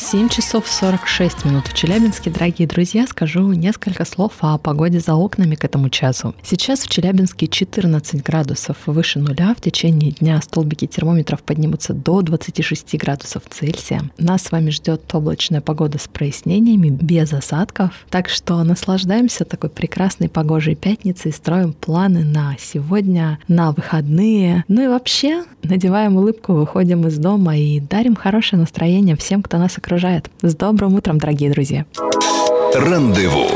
7 часов 46 минут в Челябинске. Дорогие друзья, скажу несколько слов о погоде за окнами к этому часу. Сейчас в Челябинске 14 градусов выше нуля. В течение дня столбики термометров поднимутся до 26 градусов Цельсия. Нас с вами ждет облачная погода с прояснениями, без осадков. Так что наслаждаемся такой прекрасной погожей пятницей, строим планы на сегодня, на выходные. Ну и вообще надеваем улыбку, выходим из дома и дарим хорошее настроение всем, кто нас окружает. С добрым утром, дорогие друзья. Рандеву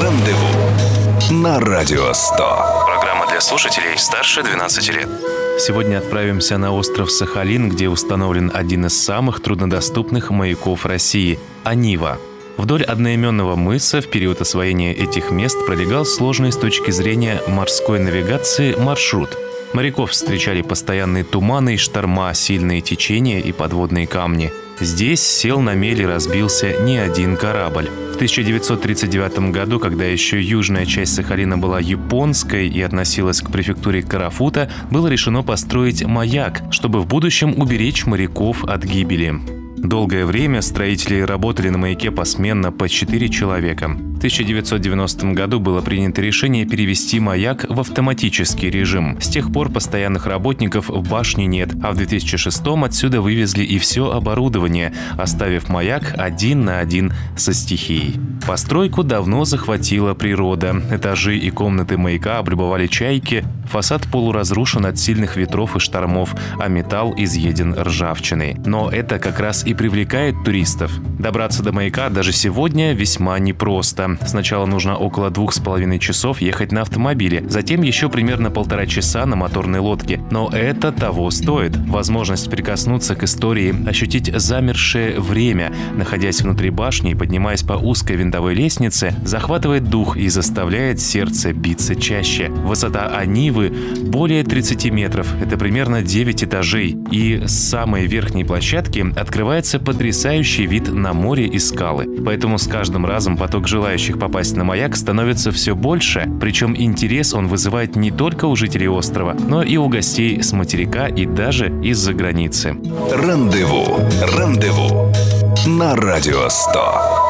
на Радио 100. Программа для слушателей старше 12 лет. Сегодня отправимся на остров Сахалин, где установлен один из самых труднодоступных маяков России – Анива. Вдоль одноименного мыса в период освоения этих мест пролегал сложный с точки зрения морской навигации маршрут. Моряков встречали постоянные туманы и шторма, сильные течения и подводные камни. Здесь сел на мель и разбился не один корабль. В 1939 году, когда еще южная часть Сахалина была японской и относилась к префектуре Карафута, было решено построить маяк, чтобы в будущем уберечь моряков от гибели. Долгое время строители работали на маяке посменно по 4 человека. В 1990 году было принято решение перевести маяк в автоматический режим. С тех пор постоянных работников в башне нет, а в 2006 отсюда вывезли и все оборудование, оставив маяк один на один со стихией. Постройку давно захватила природа. Этажи и комнаты маяка облюбовали чайки, фасад полуразрушен от сильных ветров и штормов, а металл изъеден ржавчиной. Но это как раз и привлекает туристов. Добраться до маяка даже сегодня весьма непросто. Сначала нужно около 2,5 часов ехать на автомобиле, затем еще примерно 1,5 часа на моторной лодке. Но это того стоит. Возможность прикоснуться к истории, ощутить замершее время, находясь внутри башни и поднимаясь по узкой винтовой лестнице, захватывает дух и заставляет сердце биться чаще. Высота Анивы более 30 метров, это примерно 9 этажей. И с самой верхней площадки открывается потрясающий вид на море и скалы. Поэтому с каждым разом поток желающих попасть на маяк становится все больше, причем интерес он вызывает не только у жителей острова, но и у гостей с материка и даже из-за границы. Рандеву на Радио 100.